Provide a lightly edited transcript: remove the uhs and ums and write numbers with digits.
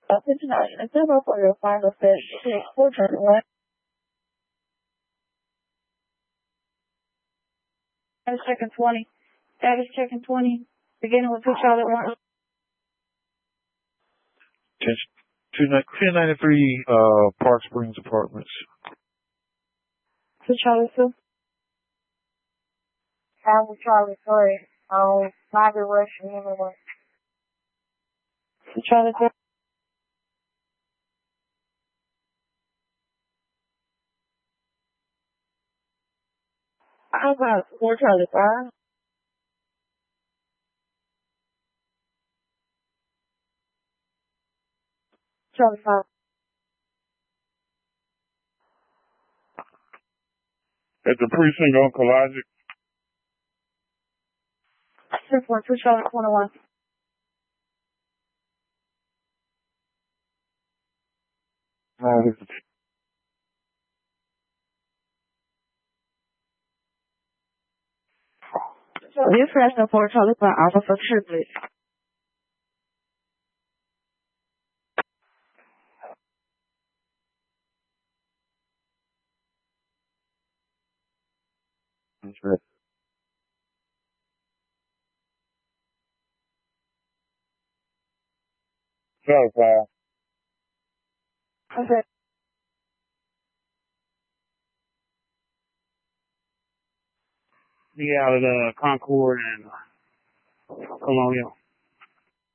Tonight, a number for your final fish, quarter one. That is checking 20. That is checking 20. Beginning with 2 Charlotte 1. 1093 Park Springs Apartments. 2 Charlotte 2. Charlie 3. Margaret Russian anyway. 2 Charlotte 3. How about 4 Charlie 5? Charlie 5. At the precinct on Cologic. 612 Charlie 21. This national 4 Charlie 5 Alpha for triplet. That's right. Charlie 5. Okay. Be out of the Concord and Colonial.